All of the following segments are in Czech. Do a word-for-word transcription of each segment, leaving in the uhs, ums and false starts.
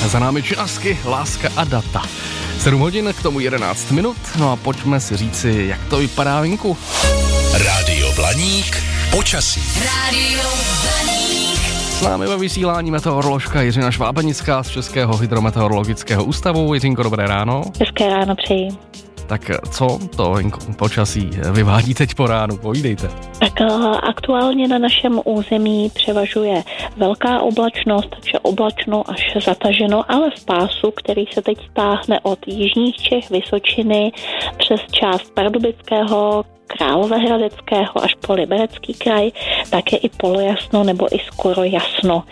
Za námi Činasky, Láska a data. sedm hodin, k tomu jedenáct minut, no a pojďme si říci, jak to vypadá venku. Rádio Blaník, počasí. Rádio Blaník. S námi ve vysílání meteoroložka Jiřina Švábenická z Českého hydrometeorologického ústavu. Jiřinko, dobré ráno. Hezké ráno přeji. Tak co to venku počasí vyvádí teď po ránu? Povídejte. Tak aktuálně na našem území převažuje velká oblačnost, takže oblačno až zataženo, ale v pásu, který se teď táhne od jižních Čech, Vysočiny přes část Pardubického, Královéhradeckého až po Liberecký kraj, tak je i polojasno nebo i skoro jasno.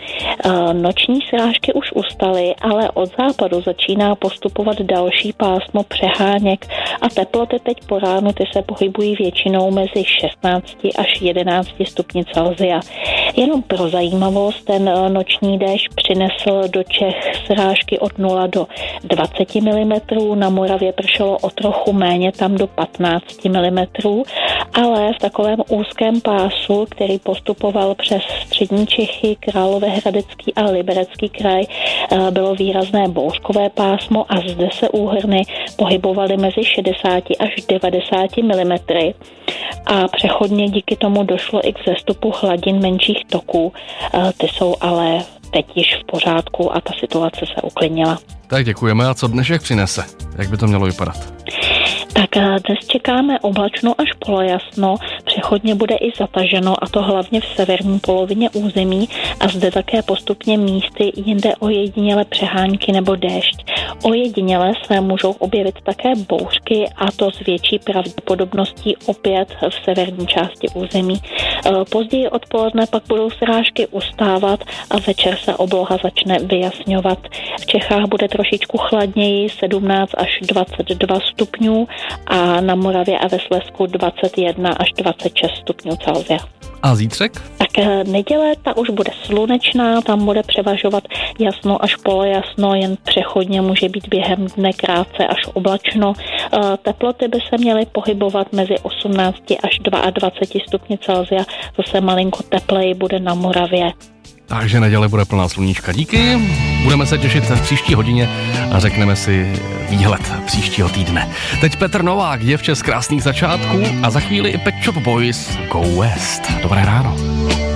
Noční srážky už ustaly, ale od západu začíná postupovat další pásmo přeháněk a teploty teď po ránu ty se pohybují většinou mezi šestnáct až jedenáct stupni Celsia. Jenom pro zajímavost, ten noční déšť přinesl do Čech srážky od nula do dvacet milimetrů, na Moravě pršelo o trochu méně, tam do patnáct milimetrů, ale v takovém úzkém pásu, který postupoval přes střední Čechy, Královéhradecký a Liberecký kraj, bylo výrazné bouřkové pásmo a zde se úhrny pohybovaly mezi šedesát až devadesát milimetry. A přechodně díky tomu došlo i k vzestupu hladin menších toků. Ty jsou ale teď již v pořádku a ta situace se uklidnila. Tak děkujeme. A co dnešek přinese? Jak by to mělo vypadat? Tak dnes čekáme oblačno až polojasno, přechodně bude i zataženo, a to hlavně v severní polovině území a zde také postupně místy jinde ojediněle přehánky nebo déšť. Ojediněle se můžou objevit také bouřky a to s větší pravděpodobností opět v severní části území. Později odpoledne pak budou srážky ustávat a večer se obloha začne vyjasňovat. V Čechách bude trošičku chladněji, sedmnáct až dvacet dva stupňů, a na Moravě a ve Slezsku dvacet jedna až dvacet šest stupňů Celsia. A zítřek? Tak neděle, ta už bude slunečná, tam bude převažovat jasno až polojasno, jen přechodně může být během dne krátce až oblačno. Teploty by se měly pohybovat mezi osmnáct až dvacet dva stupni Celsia, zase malinko tepleji bude na Moravě. Takže neděle bude plná sluníčka. Díky, budeme se těšit v příští hodině a řekneme si výhled příštího týdne. Teď Petr Novák, děvče z krásných začátků, a za chvíli i Pet Shop Boys Go West. Dobré ráno.